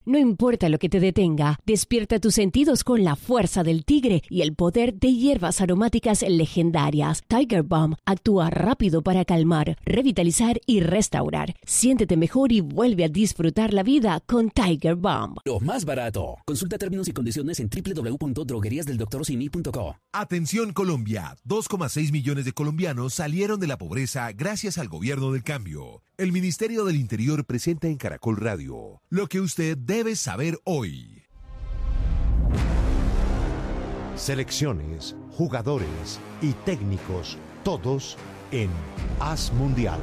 No importa lo que te detenga, despierta tus sentidos con la fuerza del tigre y el poder de hierbas aromáticas legendarias. Tiger Balm actúa rápido para calmar, revitalizar y restaurar. Siéntete mejor y vuelve a disfrutar la vida con Tiger Balm. Lo más barato. Consulta términos y condiciones en www.drogueriasdeldoctorosimi.co. Atención Colombia, 2,6 millones de colombianos salieron de la pobreza gracias al gobierno del cambio. El Ministerio del Interior presenta en Caracol Radio lo que usted debe saber hoy. Selecciones, jugadores y técnicos, todos en Haz Mundial.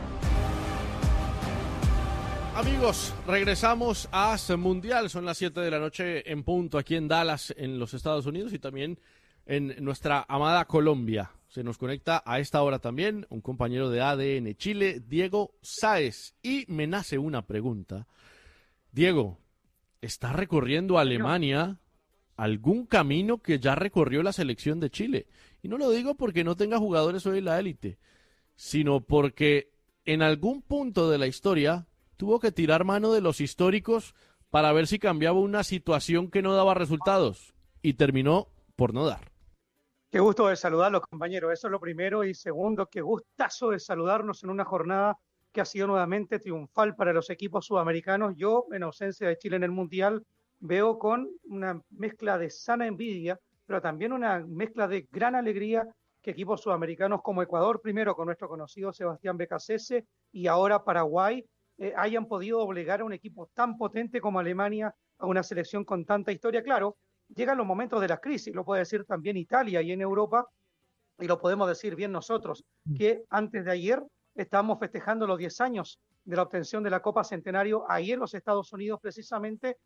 Amigos, regresamos a Haz Mundial. Son las 7 de la noche en punto aquí en Dallas, en los Estados Unidos, y también en nuestra amada Colombia. Se nos conecta a esta hora también un compañero de ADN Chile, Diego Sáez. Y me nace una pregunta. Diego, ¿está recorriendo Alemania algún camino que ya recorrió la selección de Chile? Y no lo digo porque no tenga jugadores hoy en la élite, sino porque en algún punto de la historia tuvo que tirar mano de los históricos para ver si cambiaba una situación que no daba resultados, y terminó por no dar. Qué gusto de saludarlos, compañeros. Eso es lo primero. Y segundo, qué gustazo de saludarnos en una jornada que ha sido nuevamente triunfal para los equipos sudamericanos. Yo, en ausencia de Chile en el Mundial, veo con una mezcla de sana envidia, pero también una mezcla de gran alegría que equipos sudamericanos como Ecuador, primero con nuestro conocido Sebastián Becasese, y ahora Paraguay, hayan podido obligar a un equipo tan potente como Alemania, a una selección con tanta historia. Claro, llegan los momentos de las crisis, lo puede decir también Italia y en Europa, y lo podemos decir bien nosotros, que antes de ayer estábamos festejando los 10 años de la obtención de la Copa Centenario, ahí en los Estados Unidos precisamente,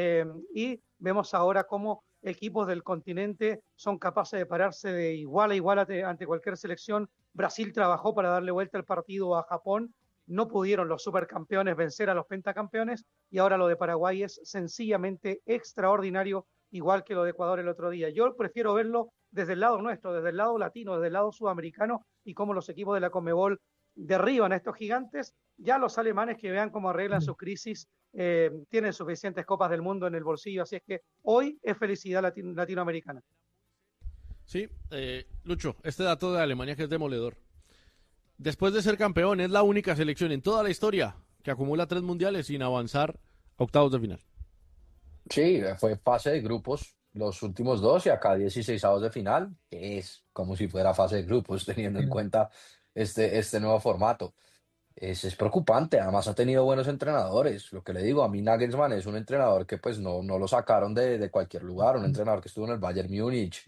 y vemos ahora cómo equipos del continente son capaces de pararse de igual a igual ante cualquier selección. Brasil trabajó para darle vuelta al partido a Japón, no pudieron los supercampeones vencer a los pentacampeones, y ahora lo de Paraguay es sencillamente extraordinario, igual que lo de Ecuador el otro día. Yo prefiero verlo desde el lado nuestro, desde el lado latino, desde el lado sudamericano, y cómo los equipos de la Conmebol derriban a estos gigantes. Ya los alemanes, que vean cómo arreglan su crisis, tienen suficientes copas del mundo en el bolsillo, así es que hoy es felicidad latinoamericana. Sí, Lucho, este dato de Alemania que es demoledor. Después de ser campeón, es la única selección en toda la historia que acumula 3 mundiales sin avanzar a octavos de final. Sí, fue fase de grupos los últimos 2 y acá 16avos de final, que es como si fuera fase de grupos teniendo en cuenta este nuevo formato. Es preocupante, además ha tenido buenos entrenadores. Lo que le digo, a mí Nagelsmann es un entrenador que pues no lo sacaron de cualquier lugar, un entrenador que estuvo en el Bayern Múnich.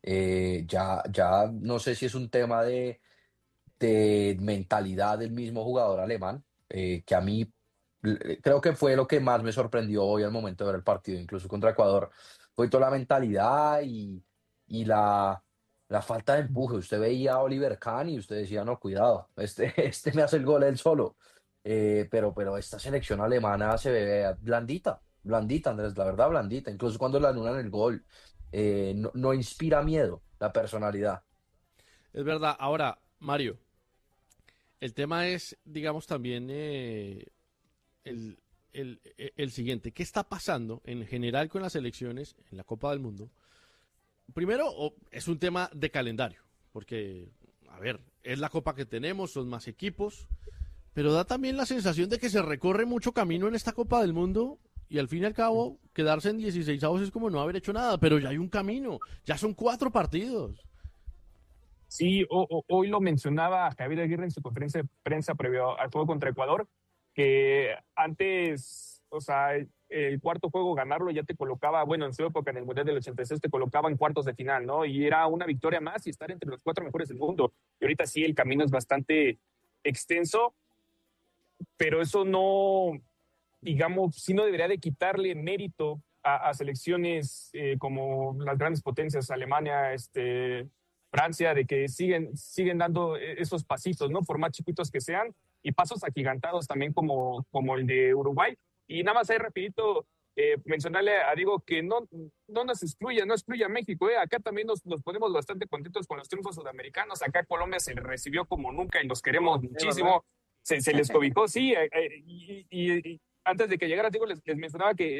Ya no sé si es un tema de mentalidad del mismo jugador alemán, que a mí creo que fue lo que más me sorprendió hoy al momento de ver el partido, incluso contra Ecuador, fue toda la mentalidad y la falta de empuje. Usted veía a Oliver Kahn y usted decía, no, cuidado, este me hace el gol él solo. Pero esta selección alemana se ve blandita, Andrés, la verdad, blandita. Incluso cuando le anulan el gol, no inspira miedo la personalidad. Es verdad. Ahora, Mario, el tema es, digamos, también el siguiente. ¿Qué está pasando en general con las selecciones en la Copa del Mundo? Primero, es un tema de calendario, porque, a ver, es la copa que tenemos, son más equipos, pero da también la sensación de que se recorre mucho camino en esta Copa del Mundo y al fin y al cabo quedarse en 16avos es como no haber hecho nada, pero ya hay un camino, ya son 4 partidos. Sí, hoy lo mencionaba Javier Aguirre en su conferencia de prensa previo al juego contra Ecuador, que antes, o sea, el cuarto juego ganarlo ya te colocaba, bueno, en su época en el Mundial del 86 te colocaba en cuartos de final, ¿no? Y era una victoria más y estar entre los 4 mejores del mundo. Y ahorita sí, el camino es bastante extenso, pero eso no, digamos, sí no debería de quitarle mérito a selecciones como las grandes potencias, Alemania, Francia, de que siguen dando esos pasitos, ¿no? Por más chiquitos que sean, y pasos agigantados también como el de Uruguay. Y nada más ahí rapidito mencionarle a Diego que no nos excluya, no excluya a México. Acá también nos ponemos bastante contentos con los triunfos sudamericanos. Acá Colombia se les recibió como nunca y los queremos muchísimo. Se les cobijó, sí. Y antes de que llegara, Diego, les mencionaba que